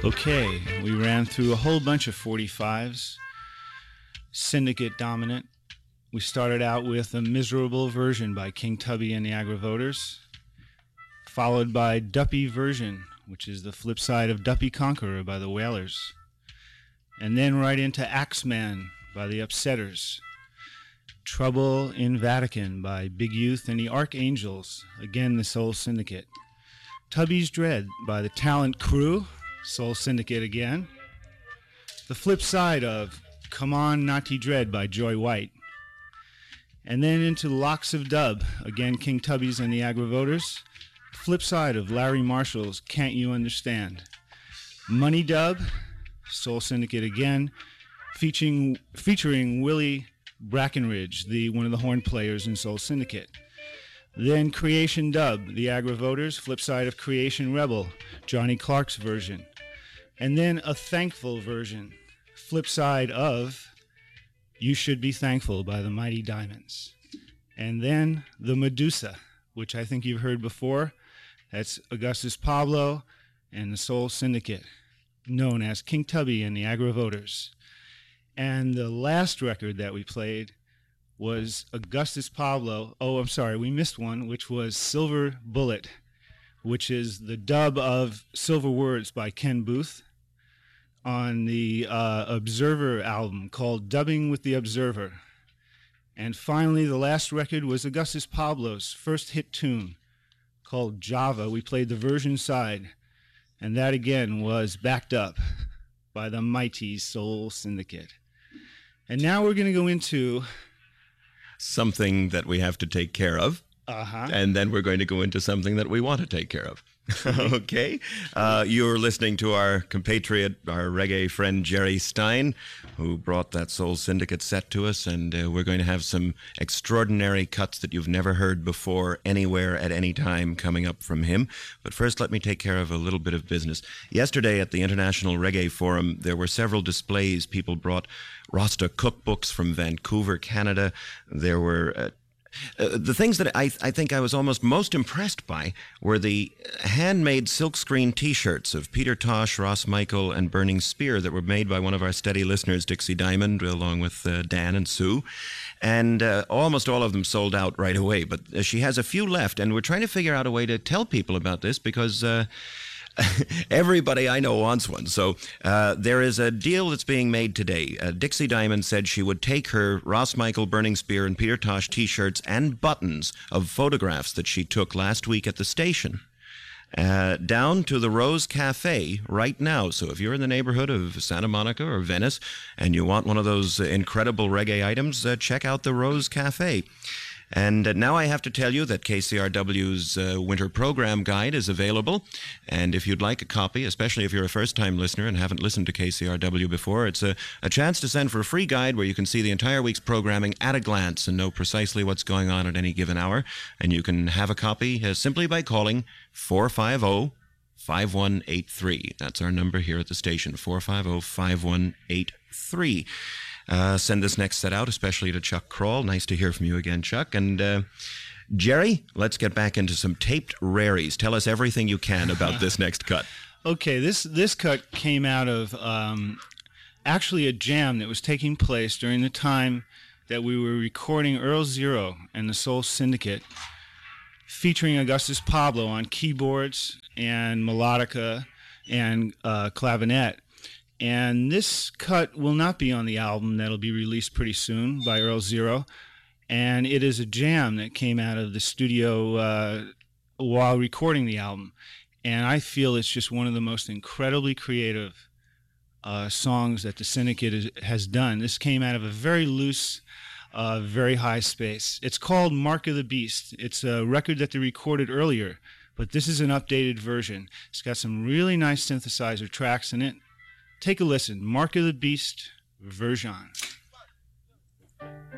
Okay, we ran through a whole bunch of 45s, Syndicate dominant. We started out with A Miserable Version by King Tubby and the Agravotors, followed by Duppy Version, which is the flip side of Duppy Conqueror by the Wailers, and then right into Axeman by the Upsetters, Trouble in Vatican by Big Youth and the Archangels, again the Soul Syndicate, Tubby's Dread by the Talent Crew, Soul Syndicate again, the flip side of Come On Naughty Dread by Joy White, and then into Locks of Dub, again King Tubby's and the Agravotors, flip side of Larry Marshall's Can't You Understand, Money Dub, Soul Syndicate again, featuring Willie Brackenridge, one of the horn players in Soul Syndicate. Then Creation Dub, the Agravotors, flip side of Creation Rebel, Johnny Clark's version. And then a Thankful Version, flip side of You Should Be Thankful by the Mighty Diamonds. And then the Medusa, which I think you've heard before. That's Augustus Pablo and the Soul Syndicate, known as King Tubby and the Agravotors. And the last record that we played was Augustus Pablo. Oh, I'm sorry, we missed one, which was Silver Bullet, which is the dub of Silver Words by Ken Booth on the Observer album called Dubbing with the Observer. And finally, the last record was Augustus Pablo's first hit tune called Java. We played the version side, and that again was backed up by the mighty Soul Syndicate. And now we're going to go into something that we have to take care of. And then we're going to go into something that we want to take care of. Okay? You're listening to our compatriot, our reggae friend Jerry Stein, who brought that Soul Syndicate set to us, and we're going to have some extraordinary cuts that you've never heard before anywhere at any time coming up from him. But first, let me take care of a little bit of business. Yesterday at the International Reggae Forum, there were several displays. People brought Rasta cookbooks from Vancouver, Canada. There were the things that I think I was almost most impressed by were the handmade silkscreen T-shirts of Peter Tosh, Ross Michael, and Burning Spear that were made by one of our steady listeners, Dixie Diamond, along with Dan and Sue. And almost all of them sold out right away. But she has a few left, and we're trying to figure out a way to tell people about this because everybody I know wants one. So there is a deal that's being made today. Dixie Diamond said she would take her Ross Michael, Burning Spear, and Peter Tosh T-shirts and buttons of photographs that she took last week at the station down to the Rose Cafe right now. So if you're in the neighborhood of Santa Monica or Venice and you want one of those incredible reggae items, check out the Rose Cafe. And now I have to tell you that KCRW's winter program guide is available. And if you'd like a copy, especially if you're a first-time listener and haven't listened to KCRW before, it's a chance to send for a free guide where you can see the entire week's programming at a glance and know precisely what's going on at any given hour. And you can have a copy simply by calling 450-5183. That's our number here at the station, 450-5183. Send this next set out, especially to Chuck Kroll. Nice to hear from you again, Chuck. And Jerry, let's get back into some taped raries. Tell us everything you can about this next cut. Okay, this cut came out of actually a jam that was taking place during the time that we were recording Earl Zero and the Soul Syndicate, featuring Augustus Pablo on keyboards and melodica and clavinet. And this cut will not be on the album that'll be released pretty soon by Earl Zero. And it is a jam that came out of the studio while recording the album. And I feel it's just one of the most incredibly creative songs that the Syndicate has done. This came out of a very loose, very high space. It's called Mark of the Beast. It's a record that they recorded earlier, but this is an updated version. It's got some really nice synthesizer tracks in it. Take a listen. Mark of the Beast, Version.